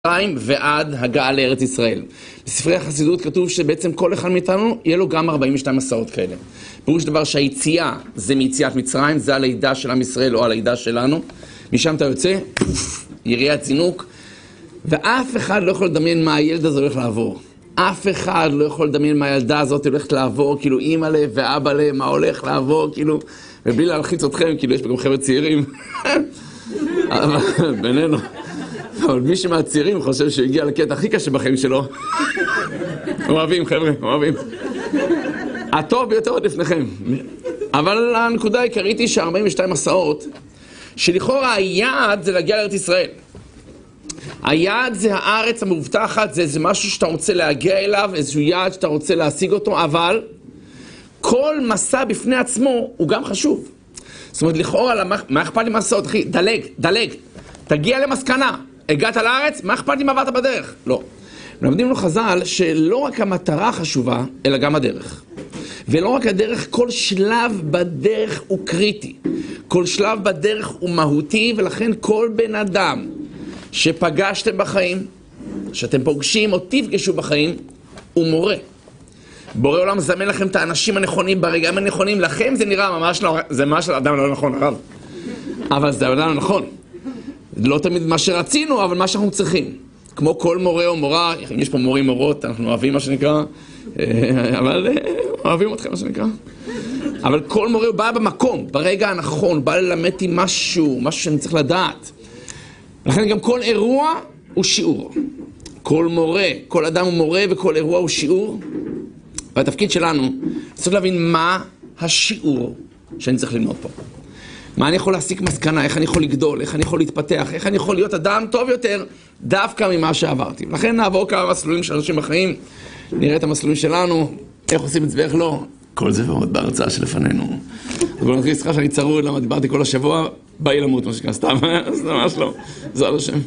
ועד הגעה לארץ ישראל. בספרי החסידות כתוב שבעצם כל אחד מאיתנו יהיה לו גם 42 מסעות כאלה. פירוש דבר שהיציאה זה מיציאת מצרים, זה הלידה של עם ישראל או הלידה שלנו. משם אתה יוצא, יריית זינוק, ואף אחד לא יכול לדמיין מה הילד הזה הולך לעבור. אף אחד לא יכול לדמיין מה הילדה הזאת הולכת לעבור, כאילו אמא לה ואבא לה, מה הולך לעבור, כאילו, ובלי להלחיץ אתכם, כאילו יש פה גם חבר'ה צעירים. בינינו. אבל מי שמהצעירים חושב שהוא הגיע לקטע הכי קשה בחיים שלו. אוהבים, חבר'ה, אוהבים. הטוב ביותר עוד לפניכם. אבל הנקודה העיקרית היא ש42 מסעות, שלכאורה היעד זה להגיע לארץ ישראל. היעד זה הארץ המובטחת, זה משהו שאתה רוצה להגיע אליו, איזשהו יעד שאתה רוצה להשיג אותו, אבל כל מסע בפני עצמו הוא גם חשוב. זאת אומרת, לכאורה, מה אכפת לי מסעות, אחי? דלג. תגיע למסקנה. הגעת לארץ, מה אכפת לי מה עברת בדרך? לא. מלמדים לו חז"ל שלא רק המטרה חשובה, אלא גם הדרך. ולא רק הדרך, כל שלב בדרך הוא קריטי. כל שלב בדרך הוא מהותי, ולכן כל בן אדם שפגשתם בחיים, שאתם פוגשים או תפגשו בחיים, הוא מורה. בורא עולם זמן לכם את האנשים הנכונים ברגעים הנכונים, לכם זה נראה ממש לא, זה ממש אדם לא נכון, הרב. אבל זה אדם לא נכון. לא תמיד מה שרצינו, אבל מה שאנחנו צריכים. כמו כל מורה או מורה, יש פה מורים מורות, אנחנו אוהבים מה שנקרא, אבל אוהבים אתכם מה שנקרא. אבל כל מורה הוא בא במקום, ברגע הנכון, בא ללמד לי משהו שאני צריך לדעת. לכן גם כל אירוע הוא שיעור. כל מורה, כל אדם הוא מורה וכל אירוע הוא שיעור. והתפקיד שלנו, צריך להבין מה השיעור שאני צריך ללמוד פה. מה אני יכול להסיק מסקנה, איך אני יכול לגדול, איך אני יכול להתפתח, איך אני יכול להיות אדם טוב יותר דווקא ממה שעברתי. לכן נעבור כמה מסלולים של אנשים בחיים, נראה את המסלולים שלנו, איך עושים את זה ואיך לא. כל זה ועוד בהרצאה שלפנינו. אז בואו נתחיל, סליחה שאני צרוד, למה דיברתי כל השבוע, באי למות, מה שקרה, סתם, אז ממש לא, זה על השם.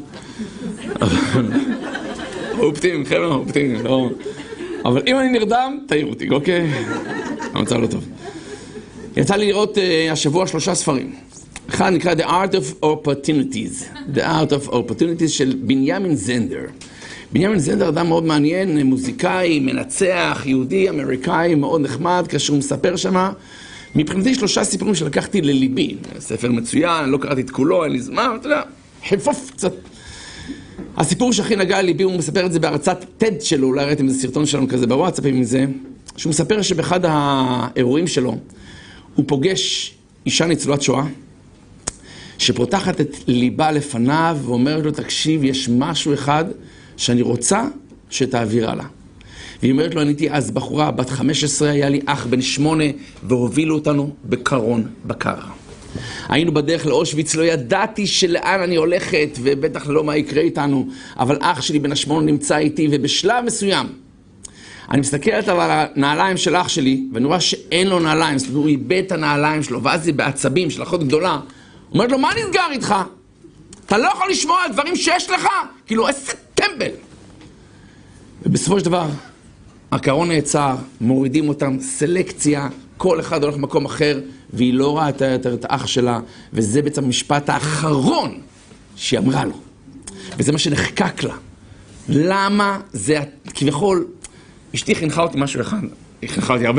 אופטים, חבר'ה, אופטים, לא. אבל אם אני נרדם, תעיר אותי, אוקיי? המצב לא טוב. יצא לי לראות השבוע 3 ספרים. אחד נקרא The Art of Opportunities. The Art of Opportunities של בנימין זנדר. בנימין זנדר אדם מאוד מעניין, מוזיקאי, מנצח, יהודי, אמריקאי, מאוד נחמד, כאשר הוא מספר שמה. מבחינתי 3 סיפורים שלקחתי לליבי. ספר מצוין, לא קראתי את כולו, אין לי זמן, אתה יודע, חפוף קצת. הסיפור שהכי נגע לליבי, הוא מספר את זה בהרצת TED שלו, אולי ראיתם איזה סרטון שלנו כזה בוואטסאפ עם זה, שהוא מספר שבאחד האירועים שלו, הוא פוגש אישה ניצולת שואה, שפותחת את ליבה לפניו, ואומרת לו, תקשיב, יש משהו אחד שאני רוצה שתעביר הלאה. והיא אומרת לו, אני הייתי אז בחורה, בת 15, היה לי אח בן 8, והובילו אותנו בקרון בקר. היינו בדרך לאושוויץ, לא ידעתי שלאן אני הולכת, ובטח לא מה יקרה איתנו, אבל אח שלי בן 8 נמצא איתי, ובשלב מסוים, אני מסתכלת על הנעליים של אח שלי, ואני רואה שאין לו נעליים, זאת אומרת, הוא איבד את הנעליים שלו, ואז זה בעצבים של אחות גדולה, אומרת לו, מה נסגר איתך? אתה לא יכול לשמוע על דברים שיש לך? כאילו, איזה טמבל. ובסופו של דבר, הקרון נעצר, מורידים אותם, סלקציה, כל אחד הולך למקום אחר, והיא לא ראתה יותר את האח שלה, וזה בעצם המשפט האחרון שהיא אמרה לו. וזה מה שנחקק לה. למה זה, כביכול, אשתי חינכה אותי משהו אחד, היא חינכה אותי הרבה.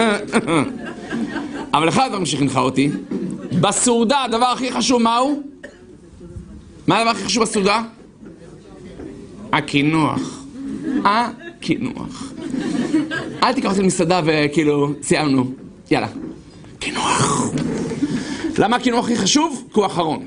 אבל אחד הדברים שחינכה אותי, בסעודה, הדבר הכי חשוב, מהו? מה הדבר הכי חשוב בסעודה? הקינוח. הקינוח. אל תיקח אותי למסעדה וכאילו, סיימנו. יאללה. קינוח. למה הקינוח הכי חשוב? כי הוא האחרון.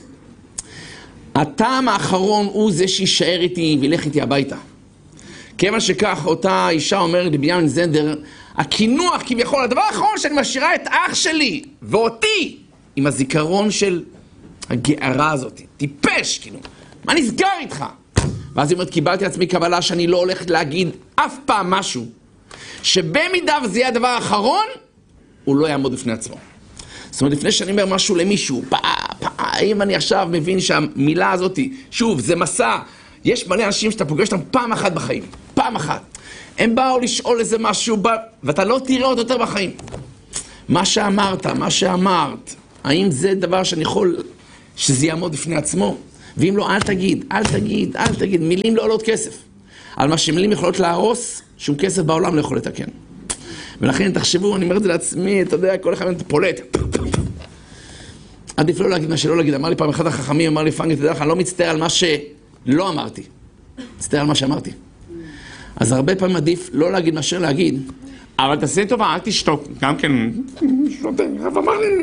הטעם האחרון הוא זה שישאר איתי וילך איתי הביתה. כיוון שכך, אותה אישה אומרת לבנימין זנדר, הקינוח כביכול, הדבר האחרון שאני משאירה את אח שלי ואותי עם הזיכרון של הגערה הזאת. טיפש, כאילו. מה נסגר איתך? ואז היא אומרת, קיבלתי לעצמי קבלה שאני לא הולכת להגיד אף פעם משהו, שבמידה וזה יהיה הדבר האחרון, הוא לא יעמוד בפני עצמו. זאת אומרת, לפני שאני אומר משהו למישהו, אם אני עכשיו מבין שהמילה הזאת, שוב, זה מסע, יש מלא אנשים שאתה פוגש אותם פעם אחת בחיים, פעם אחת. הם באו לשאול איזה משהו, ואתה לא תראה אותו יותר בחיים. מה שאמרת, מה שאמרת, האם זה דבר שאני יכול, שזה יעמוד בפני עצמו? ואם לא, אל תגיד, אל תגיד, אל תגיד. מילים לא עולות כסף. על מה שמילים יכולות להרוס, שום כסף בעולם לא יכול לתקן. ולכן תחשבו, אני אומר את זה לעצמי, אתה יודע, כל אחד פולט. עדיף לא להגיד מה שלא להגיד. אמר לי פעם אחד החכמים, אמר לי פנגי, תדע לך, אני לא מצטער על מה שלא אמרתי. מצטער על מה שאמרתי. אז הרבה פעמים עדיף לא להגיד מאשר להגיד, אבל תעשה טובה, אל תשתוק. גם כן, שוטר, אבל אמר לי.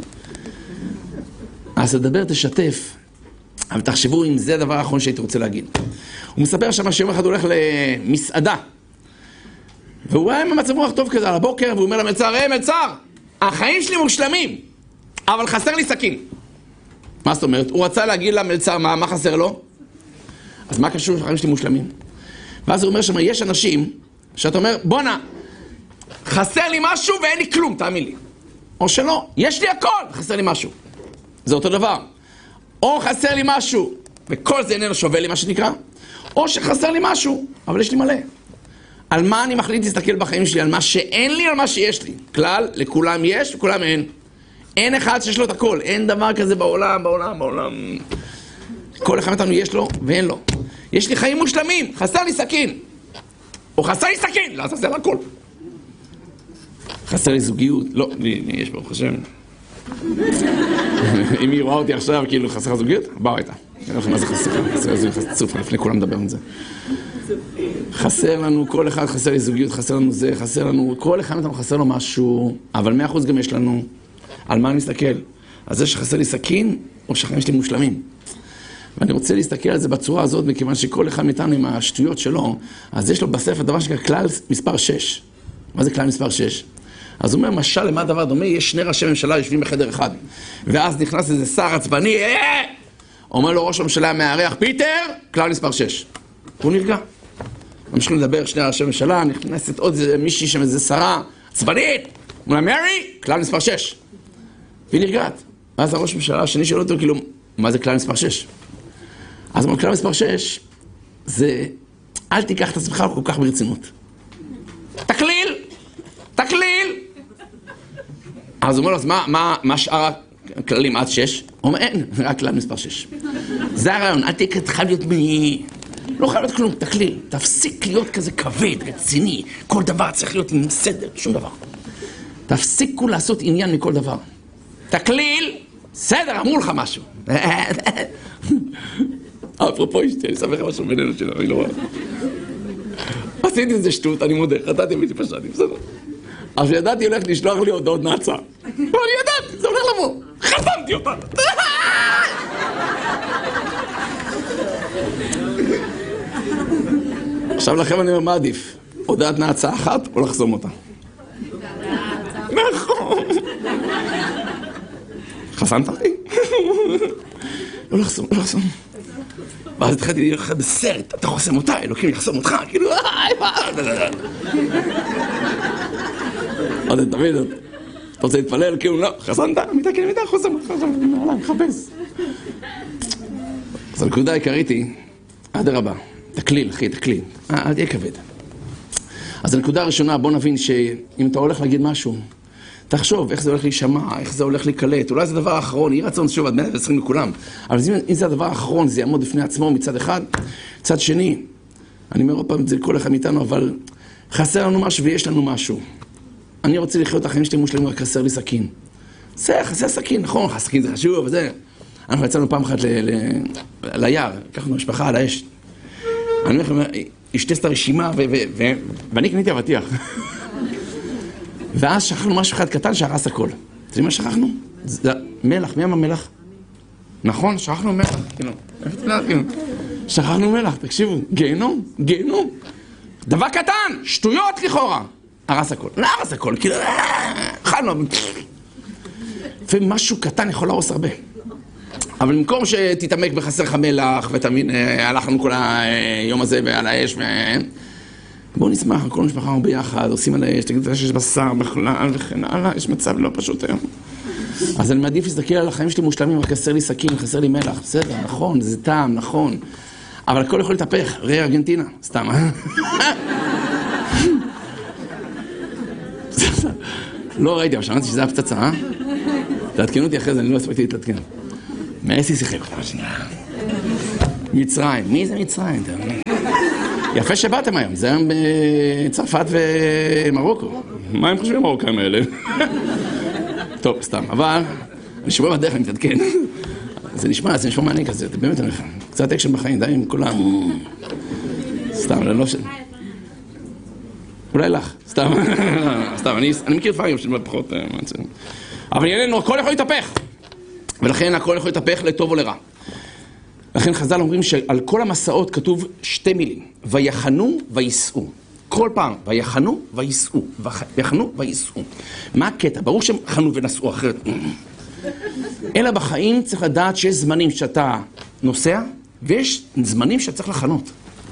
אז תדבר, תשתף. אבל תחשבו אם זה הדבר האחרון שהייתי רוצה להגיד. הוא מספר שם שיום אחד הוא הולך למסעדה. והוא היה במצב רוח טוב כזה על הבוקר, והוא אומר למלצר, מלצר, החיים שלי מושלמים, אבל חסר לי סכין. מה זאת אומרת? הוא רצה להגיד למלצר מה חסר לו? אז מה קשור שהחיים שלי מושלמים? ואז הוא אומר שם, יש אנשים שאתה אומר, בונה, חסר לי משהו ואין לי כלום, תאמין לי. או שלא, יש לי הכל, חסר לי משהו. זה אותו דבר. או חסר לי משהו, וכל זה איננו שווה לי מה שנקרא, או שחסר לי משהו, אבל יש לי מלא. על מה אני מחליט להסתכל בחיים שלי? על מה שאין לי, על מה שיש לי. כלל, לכולם יש, לכולם אין. אין אחד שיש לו את הכל. אין דבר כזה בעולם. כל אחד מאיתנו יש לו ואין לו. יש לי חיים מושלמים, חסר לי סכין. או חסר לי סכין, לא, חסר הכל. חסר לי זוגיות. לא, יש ברוך השם. אם היא רואה אותי עכשיו, כאילו חסר זוגיות, בוא איתה. אני לא יודע מה זה חסר זוגיות, לפני כולם מדבר על זה. חסר לנו, כל אחד חסר לי זוגיות, חסר לנו זה, חסר לנו, כל אחד מאיתנו חסר לו משהו, אבל 100% גם יש לנו. על מה אני מסתכל? על זה שחסר לי סכין, או שהחיים שלי מושלמים. ואני רוצה להסתכל על זה בצורה הזאת, מכיוון שכל אחד מאיתנו עם השטויות שלו, אז יש לו בספר דבר שנקרא כלל מספר 6. מה זה כלל מספר 6? אז הוא אומר, משל למה דבר דומה? יש שני ראשי ממשלה יושבים בחדר אחד. ואז נכנס איזה שר עצבני, אומר לו ראש הממשלה המארח, פיטר, כלל מספר 6. הוא נרגע. ממשיכים לדבר, שני ראשי ממשלה, נכנסת עוד מישהי שם איזה שרה עצבנית. הוא אומר, מרי, כלל מספר 6. והיא נרגעת. ואז הראש הממשלה השני שואל אותו, כאילו, מה זה כלל מספר 6? אז הוא אומר, כלל מספר 6, זה, אל תיקח את עצמך כל כך ברצינות. תקליל! אז הוא אומר לו, אז מה שאר הכללים עד 6? הוא אומר, אין, רק כלל מספר 6. זה הרעיון, אל תחייב להיות לא חייב להיות כלום, תקליל. תפסיק להיות כזה כבד, רציני. כל דבר צריך להיות עם סדר, שום דבר. תפסיקו לעשות עניין מכל דבר. תקליל, סדר, אמרו לך משהו. אפרופו אשתי, אני אספר לך משהו בינינו שלו, אני לא רואה. עשיתי איזה שטות, אני מודה, חטאתי מיתי פשעתי, בסדר. אז ידעתי הולך לשלוח לי הודעות נאצה. ואני ידעתי, זה הולך לבוא. חסמתי אותה. עכשיו לכם אני אומר, מה עדיף? הודעת נאצה אחת או לחסום אותה? נכון. חסמת אותי? לא לחסום. ואז התחלתי להיות לך בסרט, אתה חוסם אותה, אלוקים יחסום אותך, כאילו, עוד תמיד, אתה רוצה להתפלל, כאילו, לא, חסמת, מידה, חוסם, חפש. אז הנקודה העיקרית היא, אדרבה, תקליל, אחי, תקליל, אל תהיה כבד. אז הנקודה הראשונה, בוא נבין שאם אתה הולך להגיד משהו, תחשוב איך זה הולך להישמע, איך זה הולך להיקלט, אולי זה הדבר האחרון, יהיה רצון שוב, עד 120 לכולם, אבל אם זה הדבר האחרון, זה יעמוד בפני עצמו מצד אחד, מצד שני, אני אומר עוד פעם את זה לכל אחד מאיתנו, אבל חסר לנו משהו ויש לנו משהו. אני רוצה לחיות החיים שלי מושלמים, רק חסר לי סכין. חסר סכין, נכון, סכין זה חשוב, וזה. אנחנו יצאנו פעם אחת ליער, לקחנו משפחה על האש. אני אומר לכם, אשתי עשתה רשימה, ואני קניתי אבטיח. ואז שכחנו משהו אחד קטן שהרס הכל. אתם יודעים מה שכחנו? מלח, מי אמר מלח? נכון, שכחנו מלח. שכחנו מלח, תקשיבו, גיהנום. דבר קטן, שטויות לכאורה. הרס הכל, לא הרס הכל, כאילו, אכלנו. ומשהו קטן יכול להרוס הרבה. אבל במקום שתתעמק בחסר לך מלח, ותמיד הלכנו כל היום הזה ועל האש, בואו נשמח, כל המשפחה ביחד, עושים על האש, תגידו שיש בשר בכלל וכן הלאה, יש מצב לא פשוט היום. אז אני מעדיף להסתכל על החיים שלי מושלמים, רק חסר לי סכין, חסר לי מלח, בסדר, נכון, זה טעם, נכון. אבל הכל יכול להתהפך, ראה ארגנטינה, סתם, לא ראיתי, אבל שמעתי שזה הפצצה, תעדכנו אותי אחרי זה, אני לא הספקתי להתעדכן. מאסי שיחק אותה, מצרים. מי זה מצרים? יפה שבאתם היום, זה היום בצרפת ומרוקו. מה הם חושבים המרוקאים האלה? טוב, סתם, אבל אני שומע בדרך, אני מתעדכן. זה נשמע מעניין כזה, זה באמת הולך. קצת אקשן בחיים, די עם כולם. סתם, לא ש... אולי לך, סתם. סתם, אני מכיר פעמים של פחות... אבל יענינו, הכל יכול להתהפך. ולכן הכל יכול להתהפך לטוב או לרע. לכן חז"ל אומרים שעל כל המסעות כתוב שתי מילים, ויחנו וייסעו. כל פעם, ויחנו וייסעו, ויחנו וייסעו. מה הקטע? ברור שהם חנו ונסעו אחרת. אלא בחיים צריך לדעת שיש זמנים שאתה נוסע, ויש זמנים שאתה צריך לחנות.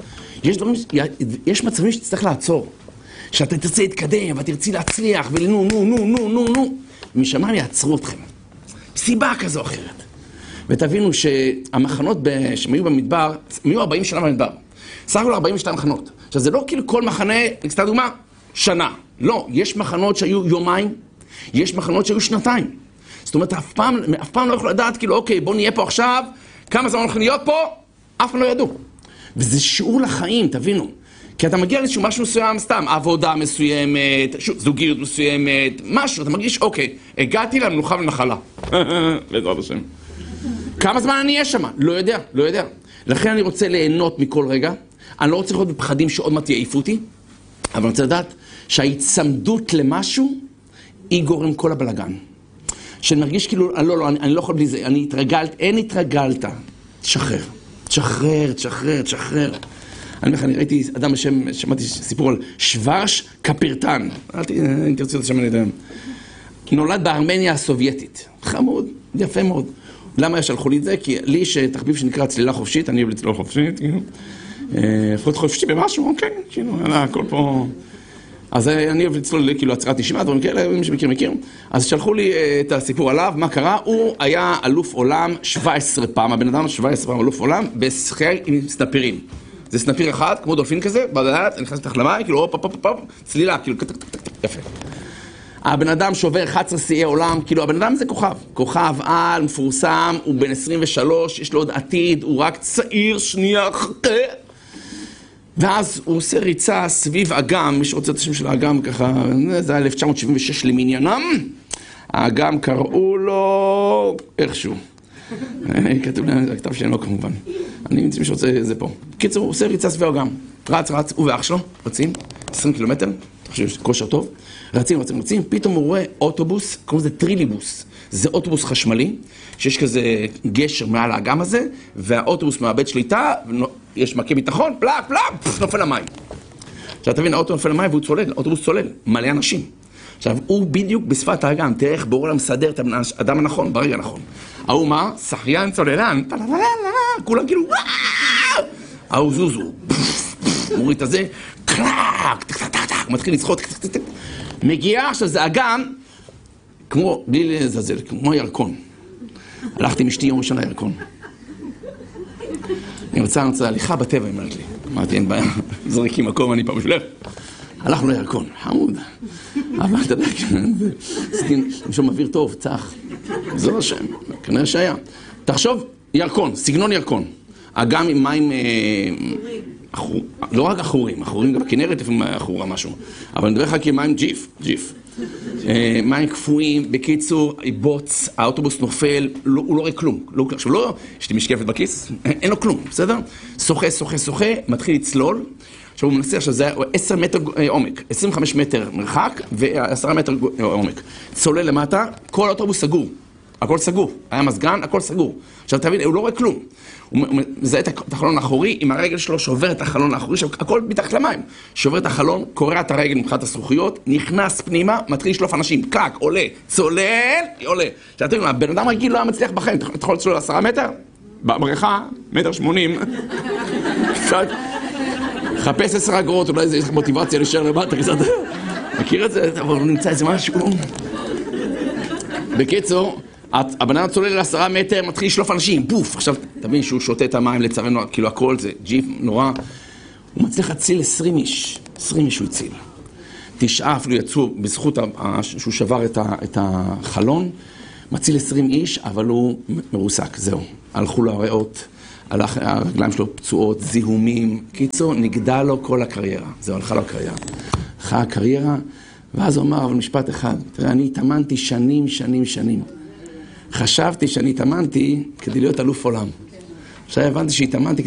יש מצבים שתצטרך לעצור. שאתה תרצה להתקדם, ותרצי להצליח, נו. ומשמיים יעצרו אתכם. סיבה כזו או אחרת. ותבינו שהמחנות שהם היו במדבר, הם היו 40 שנה במדבר. סך הכל 42 מחנות. עכשיו זה לא כאילו כל מחנה, נקצת דוגמה, שנה. לא, יש מחנות שהיו יומיים, יש מחנות שהיו שנתיים. זאת אומרת, אף פעם לא יכול לדעת, כאילו, אוקיי, בוא נהיה פה עכשיו, כמה זמן הולכים להיות פה, אף פעם לא ידעו. וזה שיעור לחיים, תבינו. כי אתה מגיע לאיזשהו משהו מסוים, סתם, עבודה מסוימת, זוגיות מסוימת, משהו, אתה מרגיש, אוקיי, הגעתי למנוחה ונחלה. בעזרת השם. כמה זמן אני אהיה שם? לא יודע. לכן אני רוצה ליהנות מכל רגע, אני לא רוצה להיות בפחדים שעוד מעט יעיפו אותי, אבל אני רוצה לדעת שההצמדות למשהו היא גורם כל הבלגן. שאני מרגיש כאילו, לא, אני לא יכול בלי זה, אין התרגלת, תשחרר. אני ראיתי אדם בשם, שמעתי סיפור על שוורש קפירטן, אם תרצו את השם אני יודע. נולד בארמניה הסובייטית, חמוד, יפה מאוד. למה שלחו לי את זה? כי לי יש תחביב שנקרא צלילה חופשית, אני אוהב לצלול חופשית, כאילו. לפחות חופשי במשהו, אוקיי, כאילו, הכל פה... אז אני אוהב לצלול, כאילו, הצרת נשימה, דברים כאלה, מי שמכיר. אז שלחו לי את הסיפור עליו, מה קרה? הוא היה אלוף עולם 17 פעם, הבן אדם 17 פעם אלוף עולם, בשחייה עם סנפירים. זה סנפיר אחד, כמו דולפין כזה, בדעת, אני נכנס לתח למים, כאילו, הופ, צלילה, כאילו, יפה. הבן אדם שובר 11 שיאי עולם, כאילו, הבן אדם זה כוכב על, מפורסם, הוא בן 23, יש לו עוד עתיד, הוא רק צעיר, שנייה, ואז הוא עושה ריצה סביב אגם, מי שרוצה את השם של האגם ככה, זה היה 1976 למניינם, האגם קראו לו איכשהו. כתוב לי, הכתב שלנו כמובן. אני מי שרוצה זה פה. קיצור, הוא עושה ריצה סביב אגם. רץ, הוא ואח שלו, רצים, 20 קילומטר, אתה חושב שיש כושר טוב, רצים, פתאום הוא רואה אוטובוס, קוראים לזה טריליבוס. זה אוטובוס חשמלי, שיש כזה גשר מעל האגם הזה, והאוטובוס מאבד שליטה, יש מכה ביטחון, פלאפ, נופל למים. עכשיו תבין, האוטובוס נופל למים והוא צולל, האוטובוס צולל, מלא אנשים. עכשיו, הוא בדיוק בשפת האגם, תראה איך בורא מסדר את האדם הנכון ברגע הנכון. ההוא מה? שחיין צוללן, כולם כאילו, ההוא זוזו, מוריד את הזה, מתחיל לצחות, מגיע, עכשיו זה אגם, כמו, בלי לזלזל, כמו ירקון. הלכתי עם אשתי יום ראשון לירקון. אני רוצה הליכה בטבע, היא אומרת לי. אמרתי, אין בעיה, זריקים מקום, אני פעם בשבילך. הלכנו לירקון, חמוד. אבל אתה יודע, שם אוויר טוב, צח. זה לא שם, כנראה שהיה. תחשוב, ירקון, סגנון ירקון. אגם עם מים... לא רק אחורים גם בכנרת לפעמים אחורה משהו. אבל אני מדבר לך כמים ג'יף. מים קפואים, בקיצור, בוץ, האוטובוס נופל, הוא לא רואה כלום. עכשיו לא, יש לי משקפת בכיס, אין לו כלום, בסדר? שוחה, מתחיל לצלול. עכשיו הוא מנסה, עכשיו זה 10 מטר עומק, 25 מטר מרחק ו10 מטר עומק. צולל למטה, כל האוטובוס סגור, הכל סגור, היה מזגן, הכל סגור. עכשיו תבין, הוא לא רואה כלום. הוא מזהה את החלון האחורי, עם הרגל שלו שובר את החלון האחורי, הכל מתחת למים. שובר את החלון, קורע את הרגל מבחינת הזכוכיות, נכנס פנימה, מתחיל לשלוף אנשים, קלק, עולה, צולל, עולה. עכשיו תבין, הבן אדם רגיל לא היה מצליח בחיים, אתה יכול לצלול 10 מטר? בבריכה, 1.80 מטר. חפש 10 אגרות, אולי זה יש לך מוטיבציה להישאר למטה, קצת. מכיר את זה? אבל הוא נמצא איזה משהו. בקיצור, הבן אדם צולל ל10 מטר, מתחיל לשלוף אנשים, בוף! עכשיו, תבין שהוא שותה את המים לצערנו, כאילו הכל זה ג'יפ נורא. הוא מצליח להציל 20 איש הוא הציל. 9 אפילו יצאו בזכות שהוא שבר את החלון, מציל 20 איש, אבל הוא מרוסק, זהו. הלכו לו הריאות, הרגליים שלו פצועות, זיהומים. קיצור, נגדע לו כל הקריירה. זהו, הלכה לו הקריירה. הלכה הקריירה, ואז הוא אמר, אבל משפט אחד, תראה, אני התאמנתי שנים. חשבתי שאני התאמנתי כדי להיות אלוף עולם. עכשיו הבנתי שהתאמנתי